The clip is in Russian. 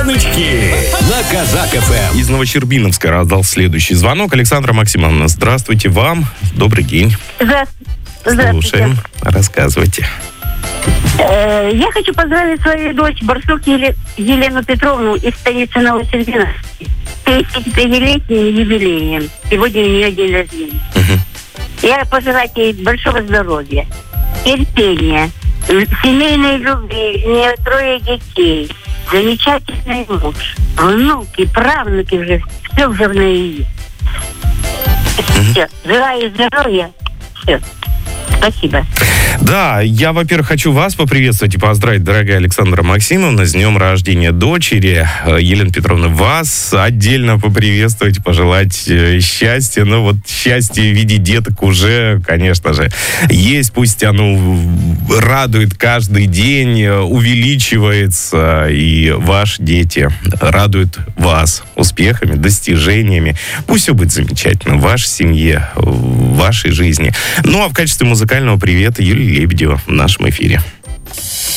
Уточки на Казак ФМ. Из Новощербиновска раздал следующий звонок. Александра Максимовна, здравствуйте вам. Добрый день. Здравствуйте. Слушаем. Рассказывайте. Я хочу поздравить свою дочь Барсук Елену Петровну из столицы Новосибирска с 35-летним юбилеем. Сегодня у нее день рождения. Я пожелаю ей большого здоровья, терпения, семейной любви, у нее 3 детей, замечательный муж, внуки, правнуки уже, все уже в ней есть. Все. Желаю здоровья. Все. Спасибо. Да, я, во-первых, хочу вас поприветствовать и поздравить, дорогая Александра Максимовна, с днем рождения дочери. Елена Петровна, вас отдельно поприветствовать, пожелать счастья. Ну вот счастье в виде деток уже, конечно же, есть. Пусть оно радует каждый день, увеличивается, и ваши дети радуют вас успехами, достижениями. Пусть все будет замечательно в вашей семье, в вашей жизни. Ну а в качестве музыкального привета Юлия Лебедева в нашем эфире.